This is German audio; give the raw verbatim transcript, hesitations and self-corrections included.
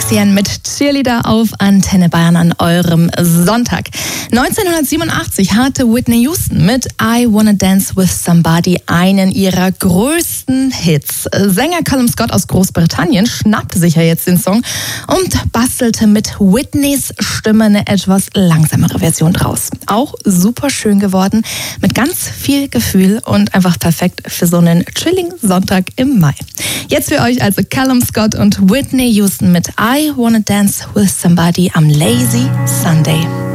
Sebastian mit Cheerleader auf Antenne Bayern an eurem Sonntag. neunzehnhundertsiebenundachtzig hatte Whitney Houston mit I Wanna Dance with Somebody einen ihrer größten Hits. Sänger Callum Scott aus Großbritannien schnappte sich ja jetzt den Song und bastelte mit Whitneys Stimme eine etwas langsamere Version draus. Auch super schön geworden, mit ganz viel Gefühl und einfach perfekt für so einen chilligen Sonntag im Mai. Jetzt für euch also Callum Scott und Whitney Houston mit I Wanna Dance with Somebody am Lazy Sunday.